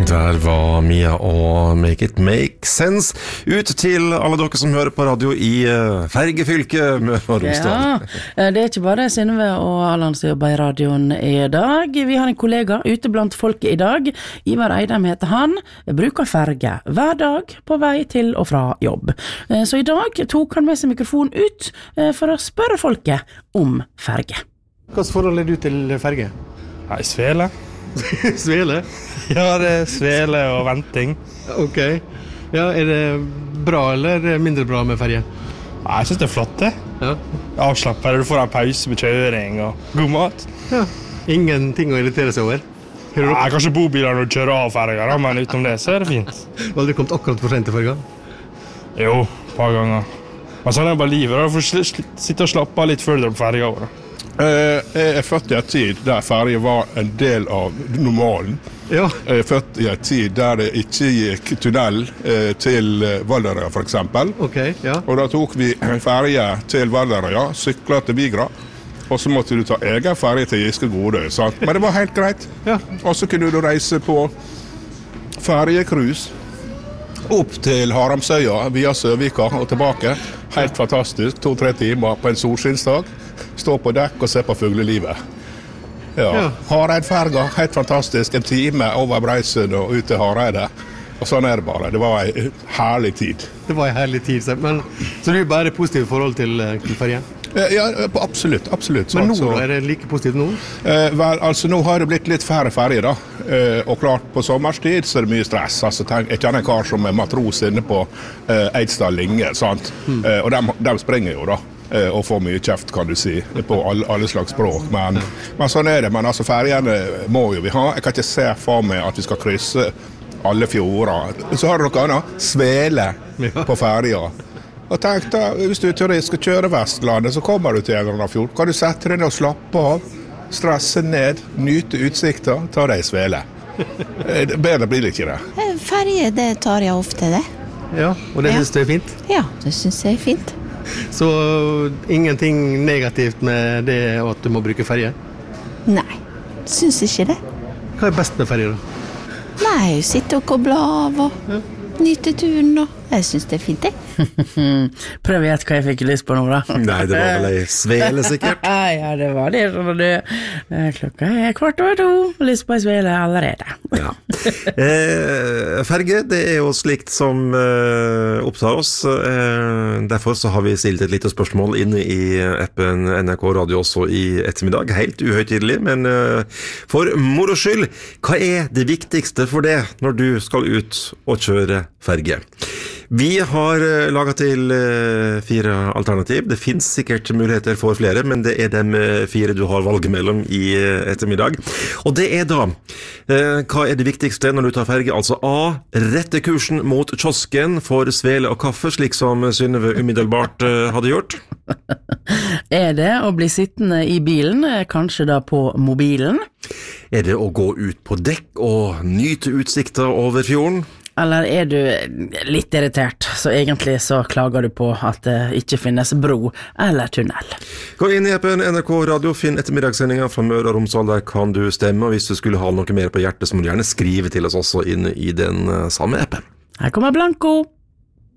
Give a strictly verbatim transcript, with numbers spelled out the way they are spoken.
Der var Mia og Make It Make Sense ut til alle dere som hører på radio i uh, Fergefylke Møre og Romsdal. Ja, det er ikke bare Synnøve og Allan som jobber i radioen i dag. Vi har en kollega ute blant folket i dag. Ivar Eidem heter han, bruker ferge hver dag på vei til og fra jobb. Så i dag tok han med seg mikrofonen ut for å spørre folket om ferge. Hva forhold er du til ferge? Nei, svele. Svele? Ja, det er svele og venting. Ok. Ja, er det bra eller mindre bra med ferge? Nei, jeg synes det er flott det. Ja. Avslappet, du får en pause med kjøring og god mat. Ja, ingenting å irritere seg over. Nei, kanskje bobiler når du kjører av ferger, men utenom det så er det fint. Du har aldri kommet akkurat for sent til ferga? Jo, et par ganger. Men sånn er bare livet, da. Du får sitte og slappe av litt før du drar på ferga over. Jeg er født i en tid der ferge var en del av normalen. Ja. Jeg er født i en tid der det ikke gikk tunnel til Valderøya for eksempel. Ok, ja. Og da tok vi ferge til Valderøya, syklet til Vigra, og så måtte du ta egen ferge til Giske Godøy, sant? Men det var helt greit. Ja. Og så kunne du reise på fergekrus opp til Haramsøya via Søvika og tilbake. Helt fantastisk, to-tre timer på en solskinnsdag. Stå på dekk og se på fuglelivet. Ja. Ja. Hareidferga, helt fantastisk. En time over Breisund og ut til Hareide. Og sånn er det bare. Det var en herlig tid. Det var en herlig tid. Men, så du er bare positiv forhold til, til ferge? Ja, absolutt, absolutt. Men nå så, er det like positivt nå? Eh, vel, altså nå har det blitt litt færre ferger da. Eh, og klart på sommerstid så er det mye stress. Altså, tenk, jeg kjenner en kar som er matros inne på eh, Eidsdal Linge, sant? Mm. Eh, og de, de springer jo da. Og får mye kjeft, kan du si, på alle, alle slags språk. Men, men sånn er det. Men altså, fergene må jo vi ha. Jeg kan ikke se for meg at vi skal krysse alle fjorder. Så har dere annet svele på ferga. Og tenk da, hvis du er turist skal kjøre Vestlandet, så kommer du til en eller annen fjord. Kan du sette deg ned og slappe av, stresse ned, nyte utsikter, ta deg i svele. Bedre blir det ikke det. Ferge, det tar jeg ofte det. Ja, og det Ja. synes du er fint? Ja, det synes jeg er fint. Så ingenting negativt med det at du må bruke ferge? Nei, synes ikke det. Hva er best med ferge da? Nei, sitte og koble av og Ja. nyte turen, og jeg synes det er fint det. Prøv å gjette hva jeg fikk lyst på nå da. Nei, det var vel ei svele sikkert. Ja, det var det, skjønner du. Eh, Klokka er kvart over to, lyst på en svele allerede. Ja. Eh, ferge, det er jo slikt som eh, opptar oss. Eh, derfor så har vi stilt et lite spørsmål inne i appen N R K Radio også i ettermiddag. Helt uhøytidelig, men eh, for moro skyld, hva er det viktigste for det når du skal ut og kjøre ferge? Vi har laget til fire alternativ. Det finnes sikkert muligheter for flere, men det er de fire du har valget mellom i ettermiddag. Og det er da, hva er det viktigste når du tar ferge? Altså A, rette kursen mot kiosken for svele og kaffe, slik som Synnøve umiddelbart hadde gjort. Er det å bli sittende i bilen, kanskje da på mobilen? Er det å gå ut på dekk og nyte utsikter over fjorden? Eller er du litt irritert, så egentlig så klager du på at det ikke finnes bro eller tunnel? Gå inn i appen N R K Radio, finn ettermiddagssendingen fra Møre og Romsdal, der kan du stemme, og hvis du skulle ha noe mer på hjertet, så må du gjerne skrive til oss også inn i den samme appen. Her kommer Blanco!